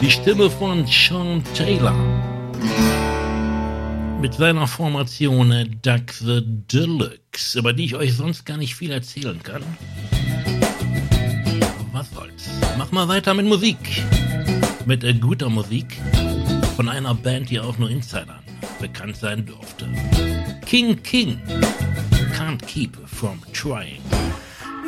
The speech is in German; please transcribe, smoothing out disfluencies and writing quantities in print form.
Die Stimme von Sean Taylor mit seiner Formation Duck the Deluxe, über die ich euch sonst gar nicht viel erzählen kann. Was soll's? Mach mal weiter mit Musik. Mit guter Musik von einer Band, die auch nur Insidern bekannt sein durfte. King Can't Keep From Trying.